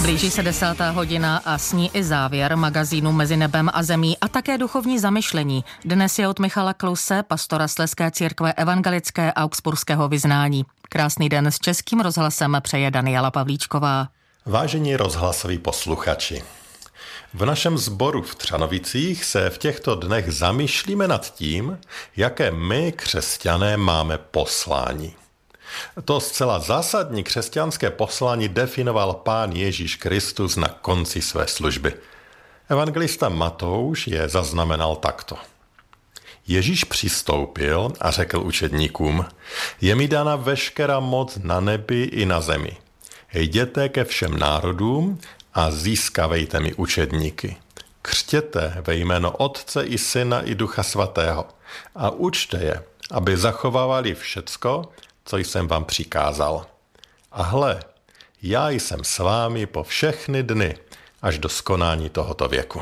Blíží se 10. hodina a s ní i závěr magazínu Mezi nebem a zemí a také duchovní zamyšlení. Dnes je od Michala Kluse, pastora Slezské církve evangelické augsburského vyznání. Krásný den s Českým rozhlasem přeje Daniela Pavlíčková. Vážení rozhlasoví posluchači, v našem sboru v Třanovicích se v těchto dnech zamýšlíme nad tím, jaké my, křesťané, máme poslání. To zcela zásadní křesťanské poslání definoval Pán Ježíš Kristus na konci své služby. Evangelista Matouš je zaznamenal takto. Ježíš přistoupil a řekl učedníkům, je mi dána veškerá moc na nebi i na zemi. Jděte ke všem národům a získavejte mi učedníky. Křtěte ve jméno Otce i Syna i Ducha Svatého a učte je, aby zachovávali všecko, co jsem vám přikázal. A hle, já jsem s vámi po všechny dny, až do skonání tohoto věku.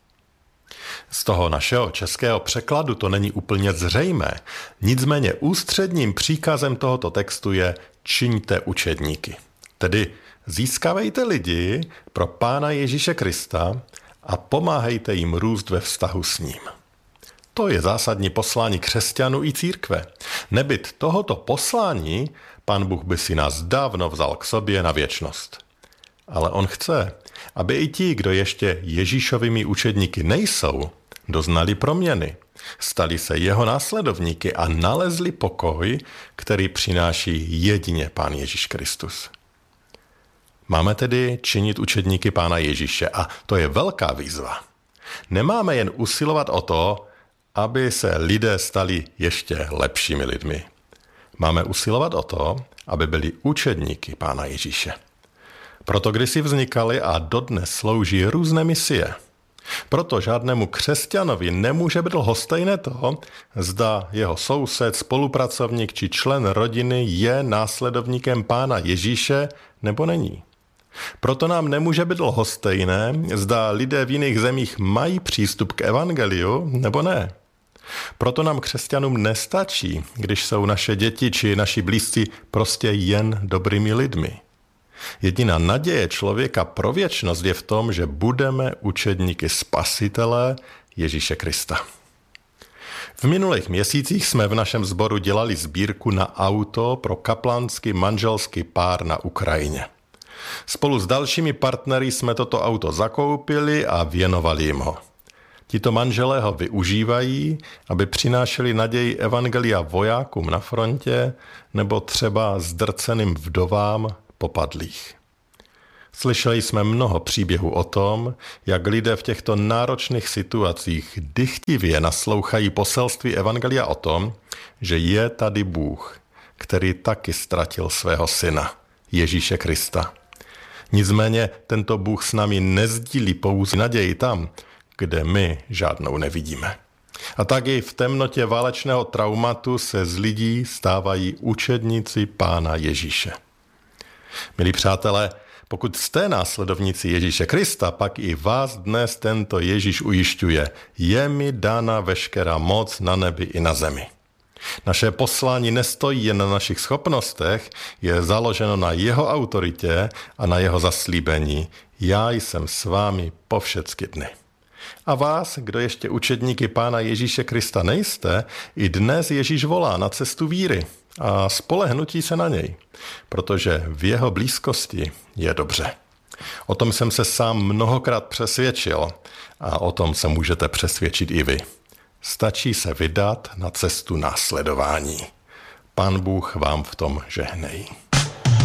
Z toho našeho českého překladu to není úplně zřejmé, nicméně ústředním příkazem tohoto textu je čiňte učedníky. Tedy získávejte lidi pro Pána Ježíše Krista a pomáhejte jim růst ve vztahu s ním. To je zásadní poslání křesťanů i církve. Nebyt tohoto poslání, Pán Bůh by si nás dávno vzal k sobě na věčnost. Ale on chce, aby i ti, kdo ještě Ježíšovými učedníky nejsou, doznali proměny, stali se jeho následovníky a nalezli pokoj, který přináší jedině Pán Ježíš Kristus. Máme tedy činit učedníky Pána Ježíše a to je velká výzva. Nemáme jen usilovat o to, aby se lidé stali ještě lepšími lidmi. Máme usilovat o to, aby byli učedníky Pána Ježíše. Proto kdysi vznikaly a dodnes slouží různé misie. Proto žádnému křesťanovi nemůže být lhostejné to, zda jeho soused, spolupracovník či člen rodiny je následovníkem Pána Ježíše nebo není. Proto nám nemůže být lhostejné, zda lidé v jiných zemích mají přístup k evangeliu nebo ne. Proto nám křesťanům nestačí, když jsou naše děti či naši blízcí prostě jen dobrými lidmi. Jediná naděje člověka pro věčnost je v tom, že budeme učedníky Spasitele Ježíše Krista. V minulých měsících jsme v našem sboru dělali sbírku na auto pro kaplanský manželský pár na Ukrajině. Spolu s dalšími partnery jsme toto auto zakoupili a věnovali jim ho. Tito manželé ho využívají, aby přinášeli naději evangelia vojákům na frontě nebo třeba zdrceným vdovám popadlých. Slyšeli jsme mnoho příběhů o tom, jak lidé v těchto náročných situacích dychtivě naslouchají poselství evangelia o tom, že je tady Bůh, který taky ztratil svého syna, Ježíše Krista. Nicméně tento Bůh s námi nezdílí pouze naději tam, kde my žádnou nevidíme. A tak i v temnotě válečného traumatu se z lidí stávají učedníci Pána Ježíše. Milí přátelé, pokud jste následovníci Ježíše Krista, pak i vás dnes tento Ježíš ujišťuje, je mi dána veškerá moc na nebi i na zemi. Naše poslání nestojí jen na našich schopnostech, je založeno na jeho autoritě a na jeho zaslíbení. Já jsem s vámi po všechny dny. A vás, kdo ještě učedníky Pána Ježíše Krista nejste, i dnes Ježíš volá na cestu víry a spolehnutí se na něj, protože v jeho blízkosti je dobře. O tom jsem se sám mnohokrát přesvědčil a o tom se můžete přesvědčit i vy. Stačí se vydat na cestu následování. Pán Bůh vám v tom žehnej.